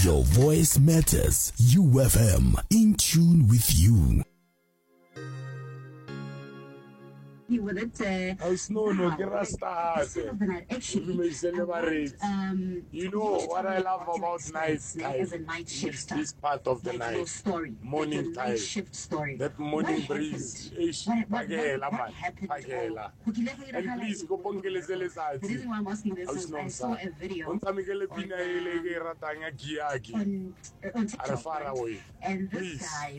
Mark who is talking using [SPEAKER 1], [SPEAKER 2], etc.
[SPEAKER 1] Your voice matters. UFM, in tune with you.
[SPEAKER 2] With it,
[SPEAKER 3] you know what I love about night time? This part of the night, morning time, that morning breeze. Pagela, man, pagela. And please go pongele
[SPEAKER 2] the reason why I'm asking this is I saw a video on TikTok,
[SPEAKER 3] away.
[SPEAKER 2] and this guy